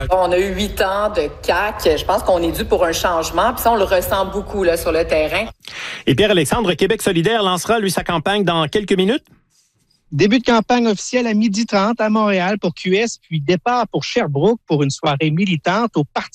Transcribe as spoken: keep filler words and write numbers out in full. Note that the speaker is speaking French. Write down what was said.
On a eu huit ans de C A Q. Je pense qu'on est dû pour un changement. Puis ça, on le ressent beaucoup là, sur le terrain. Et Pierre-Alexandre, Québec solidaire lancera, lui, sa campagne dans quelques minutes? Début de campagne officielle à midi trente à Montréal pour Q S, puis départ pour Sherbrooke pour une soirée militante au Parti